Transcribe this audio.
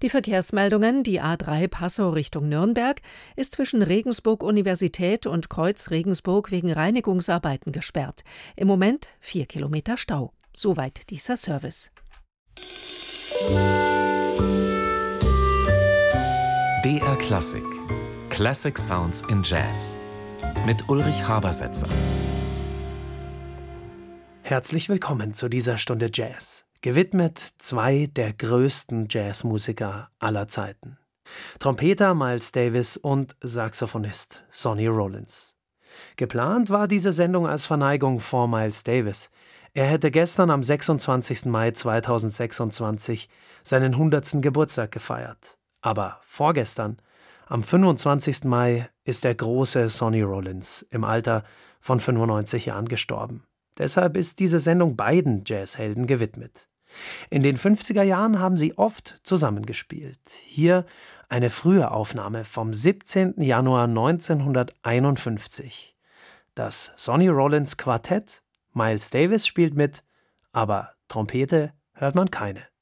Die Verkehrsmeldungen, die A3 Passau Richtung Nürnberg ist zwischen Regensburg-Universität und Kreuz Regensburg wegen Reinigungsarbeiten gesperrt. Im Moment 4 Kilometer Stau. Soweit dieser Service. BR Klassik. Classic Sounds in Jazz. Mit Ulrich Habersetzer. Herzlich willkommen zu dieser Stunde Jazz, gewidmet zwei der größten Jazzmusiker aller Zeiten. Trompeter Miles Davis und Saxophonist Sonny Rollins. Geplant war diese Sendung als Verneigung vor Miles Davis. Er hätte gestern am 26. Mai 2026 seinen 100. Geburtstag gefeiert. Aber vorgestern, am 25. Mai, ist der große Sonny Rollins im Alter von 95 Jahren gestorben. Deshalb ist diese Sendung beiden Jazzhelden gewidmet. In den 50er Jahren haben sie oft zusammengespielt. Hier eine frühe Aufnahme vom 17. Januar 1951. Das Sonny Rollins Quartett, Miles Davis spielt mit, aber Trompete hört man keine.